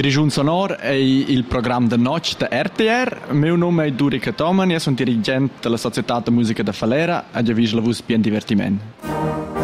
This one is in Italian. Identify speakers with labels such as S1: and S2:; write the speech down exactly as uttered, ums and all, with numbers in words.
S1: Grigiun Sonor è il programma de noce da R T R. Meu nome è Durica Toman, io sono dirigente della Società de Musica de Falera e già visto la vus bien divertimento.